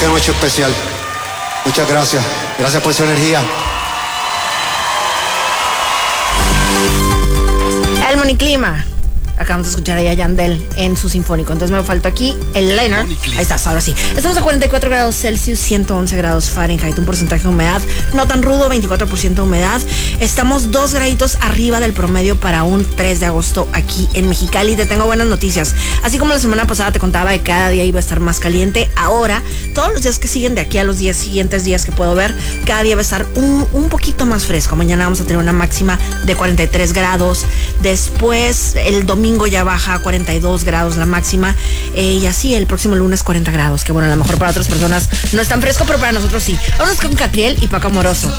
qué noche especial. Muchas gracias. Gracias por su energía. El Moniclima. Acabamos de escuchar a Yandel en su sinfónico. Entonces me falta aquí el liner. Ahí estás, ahora sí. Estamos a 44 grados Celsius, 111 grados Fahrenheit, un porcentaje de humedad no tan rudo, 24% de humedad. Estamos 2 graditos arriba del promedio para un 3 de agosto aquí en Mexicali. Te tengo buenas noticias. Así como la semana pasada te contaba que cada día iba a estar más caliente, ahora, todos los días que siguen de aquí a los 10 siguientes días que puedo ver, cada día va a estar un poquito más fresco. Mañana vamos a tener una máxima de 43 grados. Después, el domingo ya baja a 42 grados la máxima, y así el próximo lunes 40 grados, que bueno, a lo mejor para otras personas no es tan fresco, pero para nosotros sí. Vamos con Catriel y Paco Amoroso.